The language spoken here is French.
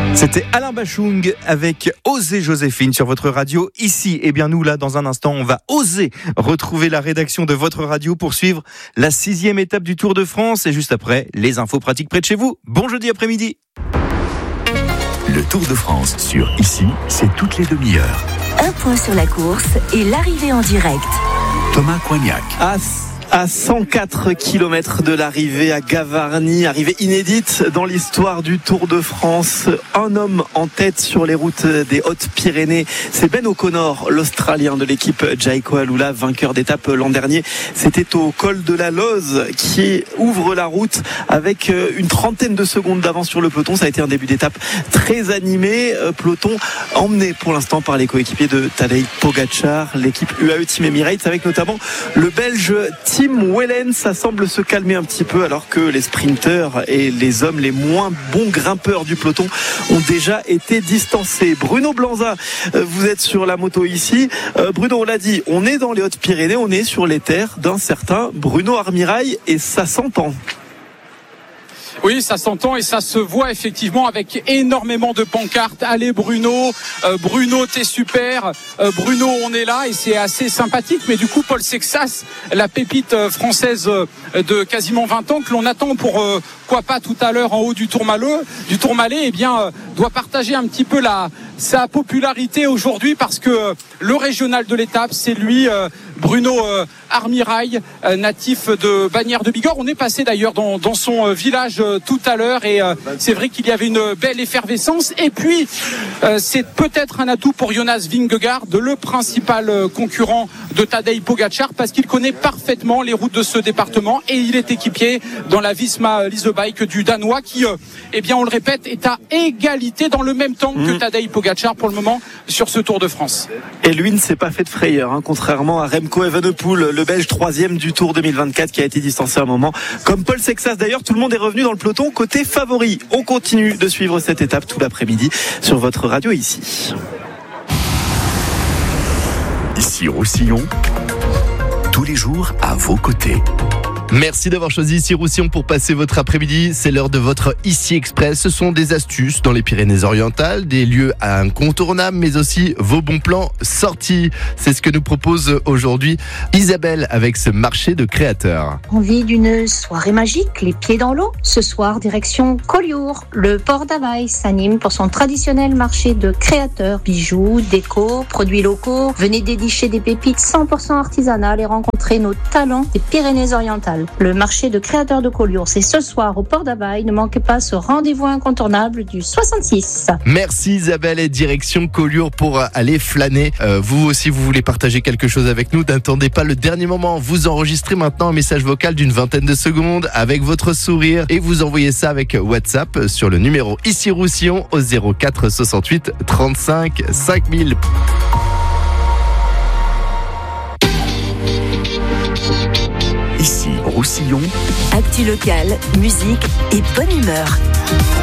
C'était Alain Bachung avec Oser Joséphine sur votre radio. Ici, nous là, dans un instant, on va oser retrouver la rédaction de votre radio pour suivre la 6e étape du Tour de France. Et juste après, les infos pratiques près de chez vous. Bon jeudi après-midi. Le Tour de France sur Ici, c'est toutes les demi-heures. Un point sur la course et l'arrivée en direct. Thomas Coignac. À 104 km de l'arrivée à Gavarnie, arrivée inédite dans l'histoire du Tour de France. Un homme en tête sur les routes des Hautes-Pyrénées, c'est Ben O'Connor, l'Australien de l'équipe Jayco Alula, vainqueur d'étape l'an dernier. C'était au col de la Loze qui ouvre la route avec une trentaine de secondes d'avance sur le peloton. Ça a été un début d'étape très animé. Peloton emmené pour l'instant par les coéquipiers de Tadej Pogačar, l'équipe UAE Team Emirates, avec notamment le Belge Tim Wellens. Ça semble se calmer un petit peu alors que les sprinteurs et les hommes les moins bons grimpeurs du peloton ont déjà été distancés. Bruno Blanza, vous êtes sur la moto ici. Bruno, on l'a dit, on est dans les Hautes-Pyrénées, on est sur les terres d'un certain Bruno Armirail et ça s'entend. Oui, ça s'entend et ça se voit effectivement avec énormément de pancartes. Allez Bruno, Bruno t'es super, Bruno on est là, et c'est assez sympathique. Mais du coup Paul Sexas, la pépite française de quasiment 20 ans que l'on attend pour quoi pas tout à l'heure en haut du Tourmalet, doit partager un petit peu sa popularité aujourd'hui, parce que le régional de l'étape, c'est lui, Bruno Armirail, natif de Bagnères de Bigorre. On est passé d'ailleurs dans son village tout à l'heure, et c'est vrai qu'il y avait une belle effervescence. Et puis c'est peut-être un atout pour Jonas Vingegaard, le principal concurrent de Tadej Pogačar, parce qu'il connaît parfaitement les routes de ce département, et il est équipier dans la Visma Lease Bike du Danois qui, on le répète, est à égalité dans le même temps que Tadej Pogačar pour le moment sur ce Tour de France. Et lui ne s'est pas fait de frayeur, contrairement à Remco Evenepoel, le Belge 3e du Tour 2024 qui a été distancé à un moment. Comme Paul Sexas d'ailleurs, tout le monde est revenu dans le peloton côté favori. On continue de suivre cette étape tout l'après-midi sur votre radio ici. Ici Roussillon, tous les jours à vos côtés. Merci d'avoir choisi Ici Roussillon pour passer votre après-midi. C'est l'heure de votre Ici Express. Ce sont des astuces dans les Pyrénées-Orientales, des lieux incontournables, mais aussi vos bons plans sortis. C'est ce que nous propose aujourd'hui Isabelle avec ce marché de créateurs. Envie d'une soirée magique, les pieds dans l'eau? Ce soir, direction Collioure. Le port d'Availle s'anime pour son traditionnel marché de créateurs. Bijoux, déco, produits locaux. Venez dénicher des pépites 100% artisanales et rencontrer nos talents des Pyrénées-Orientales. Le marché de créateurs de Collioure, c'est ce soir au port d'Availle. Ne manquez pas ce rendez-vous incontournable du 66. Merci Isabelle, et direction Collioure pour aller flâner. Vous aussi, vous voulez partager quelque chose avec nous? N'attendez pas le dernier moment. Vous enregistrez maintenant un message vocal d'une vingtaine de secondes avec votre sourire et vous envoyez ça avec WhatsApp sur le numéro Ici Roussillon au 04 68 35 5000. Ici Roussillon. Actu locale, musique et bonne humeur.